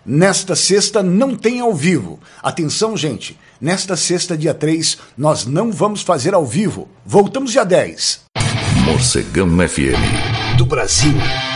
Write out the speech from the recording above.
Nesta sexta não tem ao vivo. Atenção, gente. Nesta sexta, dia 3, nós não vamos fazer ao vivo. Voltamos dia 10. Morcegão FM. Do Brasil